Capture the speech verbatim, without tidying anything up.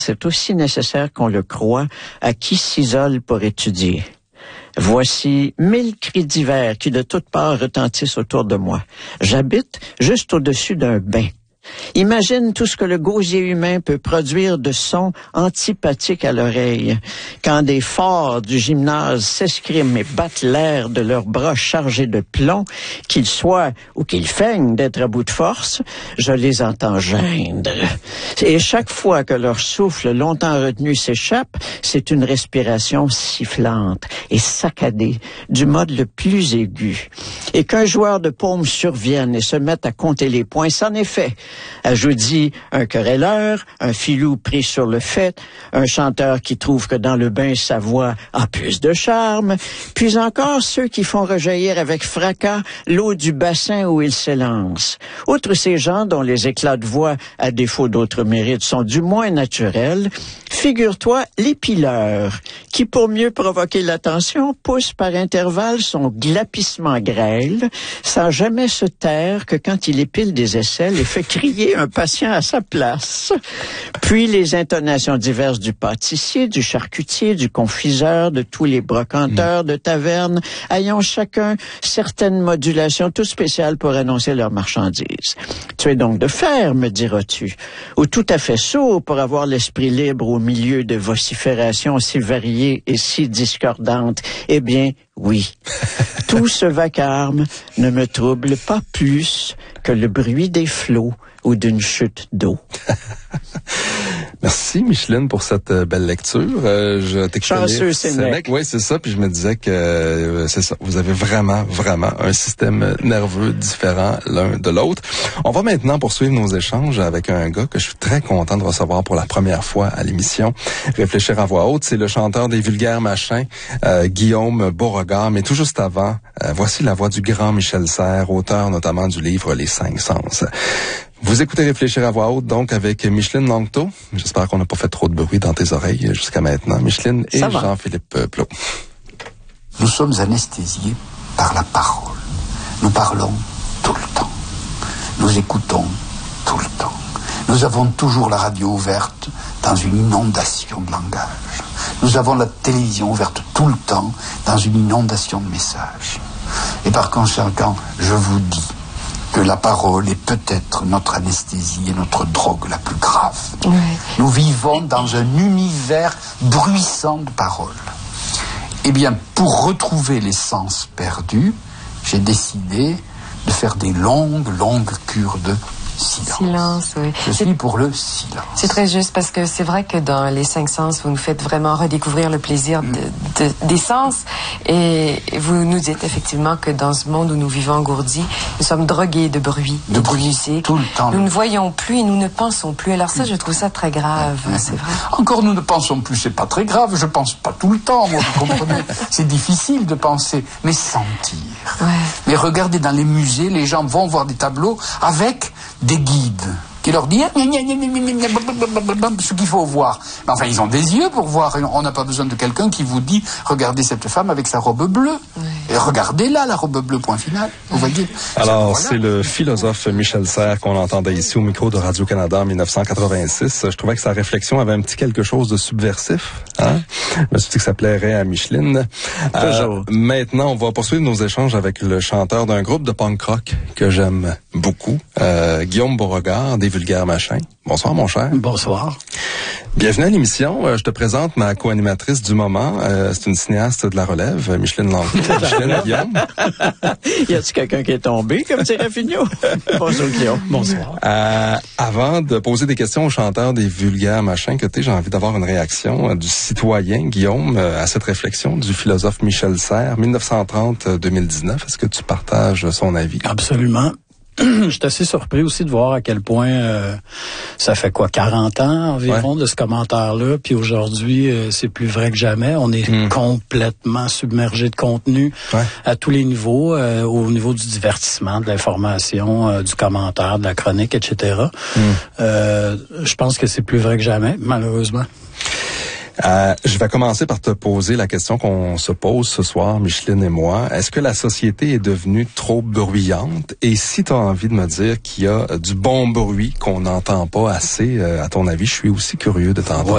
c'est aussi nécessaire qu'on le croit à qui s'isole pour étudier. Voici mille cris divers qui de toutes parts retentissent autour de moi. J'habite juste au-dessus d'un bain. Imagine tout ce que le gosier humain peut produire de sons antipathiques à l'oreille. Quand des forts du gymnase s'escriment et battent l'air de leurs bras chargés de plomb, qu'ils soient ou qu'ils feignent d'être à bout de force, je les entends geindre. Et chaque fois que leur souffle longtemps retenu s'échappe, c'est une respiration sifflante et saccadée du mode le plus aigu. Et qu'un joueur de paume survienne et se mette à compter les points, c'en est fait. Ajoudi un querelleur, un filou pris sur le fait, un chanteur qui trouve que dans le bain sa voix a plus de charme, puis encore ceux qui font rejaillir avec fracas l'eau du bassin où ils s'élancent. Outre ces gens dont les éclats de voix, à défaut d'autres mérites, sont du moins naturels, figure-toi l'épileur, qui pour mieux provoquer l'attention pousse par intervalles son glapissement grêle, sans jamais se taire que quand il épile des aisselles et fait crier un patient à sa place. Puis les intonations diverses du pâtissier, du charcutier, du confiseur, de tous les brocanteurs mmh. de taverne, ayant chacun certaines modulations tout spéciales pour annoncer leurs marchandises. Tu es donc de fer, me diras-tu, ou tout à fait sourd pour avoir l'esprit libre au milieu de vociférations si variées et si discordantes. Eh bien, oui. Tout ce vacarme ne me trouble pas plus que le bruit des flots ou d'une chute d'eau. Merci Micheline pour cette belle lecture. Euh, je t'explique. Chanceux Sénèque. Oui, c'est ça. Puis je me disais que euh, c'est ça. Vous avez vraiment, vraiment un système nerveux différent l'un de l'autre. On va maintenant poursuivre nos échanges avec un gars que je suis très content de recevoir pour la première fois à l'émission. Réfléchir à voix haute, c'est le chanteur des vulgaires machins, euh, Guillaume Beauregard. Mais tout juste avant, euh, voici la voix du grand Michel Serres, auteur notamment du livre Les Cinq Sens. Vous écoutez Réfléchir à voix haute, donc, avec Micheline Langto. J'espère qu'on n'a pas fait trop de bruit dans tes oreilles jusqu'à maintenant. Micheline et Jean-Philippe Plot. Nous sommes anesthésiés par la parole. Nous parlons tout le temps. Nous écoutons tout le temps. Nous avons toujours la radio ouverte dans une inondation de langage. Nous avons la télévision ouverte tout le temps dans une inondation de messages. Et par conséquent, je vous dis que la parole est peut-être notre anesthésie et notre drogue la plus grave. Ouais. Nous vivons dans un univers bruissant de paroles. Eh bien, pour retrouver les sens perdus, j'ai décidé de faire des longues, longues cures de silence. Silence, oui. Je suis pour le silence. C'est très juste parce que c'est vrai que dans les cinq sens, vous nous faites vraiment redécouvrir le plaisir de, de, des sens et vous nous dites effectivement que dans ce monde où nous vivons engourdis, nous sommes drogués de bruit, de, de bruit musique. Tout le temps. Nous ne voyons plus et nous ne pensons plus. Alors ça, je trouve ça très grave, ouais, c'est vrai. Encore nous ne pensons plus, c'est pas très grave. Je pense pas tout le temps, moi, vous comprenez. C'est difficile de penser, mais sentir. Ouais. Mais regardez dans les musées, les gens vont voir des tableaux avec des guides qui leur disent ce qu'il faut voir. Mais enfin, ils ont des yeux pour voir. On n'a pas besoin de quelqu'un qui vous dit regardez cette femme avec sa robe bleue. Oui. Et regardez-la, la robe bleue, point final. Vous voyez. Alors, voilà. C'est le philosophe Michel Serres qu'on entendait ici au micro de Radio-Canada en dix-neuf cent quatre-vingt-six. Je trouvais que sa réflexion avait un petit quelque chose de subversif. Hein? Je me suis dit que ça plairait à Micheline. Euh, maintenant, on va poursuivre nos échanges avec le chanteur d'un groupe de punk rock que j'aime beaucoup, euh, Guillaume Beauregard, des vulgaires machins. Bonsoir, mon cher. Bonsoir. Bienvenue à l'émission. Euh, je te présente ma co-animatrice du moment. Euh, c'est une cinéaste de la relève, Micheline Langto. Micheline Guillaume. Y a-t-il quelqu'un qui est tombé, comme dirait Fignot? Bonjour, Guillaume. Bonsoir. Euh, avant de poser des questions au chanteur des vulgaires machins que t'es, j'ai envie d'avoir une réaction euh, du citoyen Guillaume euh, à cette réflexion du philosophe Michel Serres, dix-neuf cent trente à deux mille dix-neuf. Est-ce que tu partages son avis? Absolument. Je suis assez surpris aussi de voir à quel point euh, ça fait quoi, quarante ans environ ouais. de ce commentaire-là, puis aujourd'hui, euh, c'est plus vrai que jamais. On est mm. complètement submergé de contenu ouais. à tous les niveaux, euh, au niveau du divertissement, de l'information, euh, du commentaire, de la chronique, et cetera. Mm. Euh, je pense que c'est plus vrai que jamais, malheureusement. Euh, je vais commencer par te poser la question qu'on se pose ce soir, Micheline et moi. Est-ce que la société est devenue trop bruyante? Et si tu as envie de me dire qu'il y a du bon bruit qu'on n'entend pas assez, euh, à ton avis, je suis aussi curieux de t'entendre.